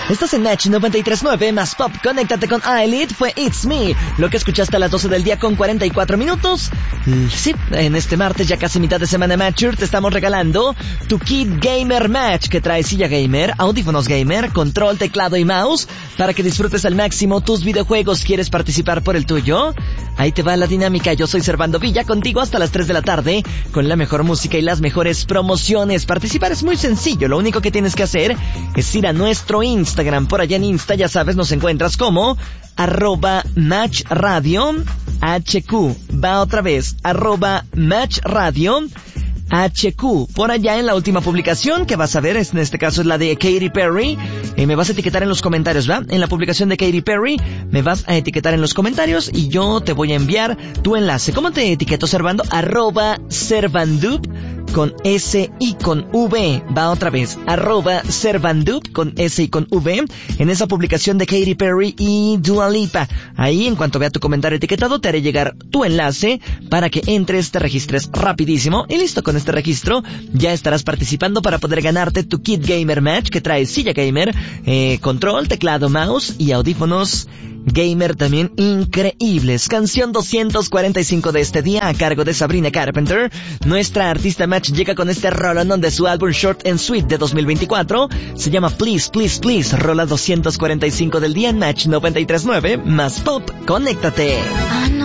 Estás en Match 93.9 más Pop. Conéctate con iLead. Fue It's Me, lo que escuchaste a las 12 del día con 44 minutos. Sí, en este martes, ya casi mitad de semana Matcher, te estamos regalando tu kit Gamer Match, que trae silla gamer, audífonos gamer, control, teclado y mouse, para que disfrutes al máximo tus videojuegos. ¿Quieres participar por el tuyo? Ahí te va la dinámica. Yo soy Servando Villa, contigo hasta las 3 de la tarde, con la mejor música y las mejores promociones. Participar es muy sencillo. Lo único que tienes que hacer es ir a nuestro Instagram. Por allá en Insta, ya sabes, nos encuentras como @matchradio HQ. Va otra vez, @matchradio HQ. Por allá en la última publicación que vas a ver, en este caso es la de Katy Perry, me vas a etiquetar en los comentarios, ¿va? En la publicación de Katy Perry me vas a etiquetar en los comentarios y yo te voy a enviar tu enlace. ¿Cómo te etiqueto, Servando? @Servandup con S y con V. Va otra vez, @Servandup con S y con V, en esa publicación de Katy Perry y Dua Lipa. Ahí, en cuanto vea tu comentario etiquetado, te haré llegar tu enlace para que entres, te registres rapidísimo y listo. Con este registro ya estarás participando para poder ganarte tu kit Gamer Match, que trae silla gamer, control, teclado, mouse y audífonos gamer también increíbles. Canción 245 de este día a cargo de Sabrina Carpenter. Nuestra artista Match llega con este rolón de su álbum Short and Sweet de 2024. Se llama Please, Please, Please. Rola 245 del día en Match 93.9 más Pop. Conéctate.